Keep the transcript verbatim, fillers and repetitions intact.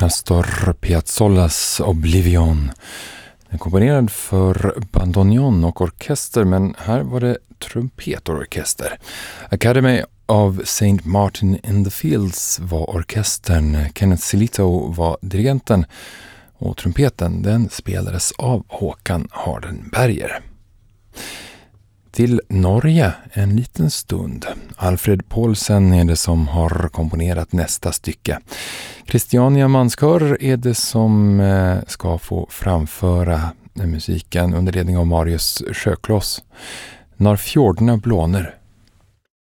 Astor Piazzolas Oblivion. Den är komponerad för bandoneon och orkester, men här var det trumpetorkester. Academy of Saint Martin in the Fields var orkestern, Kenneth Silito var dirigenten och trumpeten den spelades av Håkan Hardenberger. Till Norge en liten stund. Alfred Paulsen är det som har komponerat nästa stycke. Christiania Manskör är det som ska få framföra musiken under ledning av Marius Sjökloss. När fjordarna blåner